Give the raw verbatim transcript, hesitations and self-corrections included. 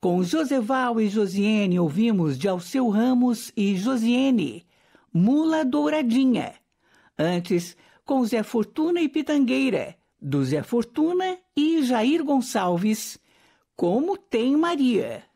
Com Joseval e Josiene ouvimos de Alceu Ramos e Josiene, Mula Douradinha. Antes, com Zé Fortuna e Pitangueira, do Zé Fortuna e Jair Gonçalves, Como Tem Maria.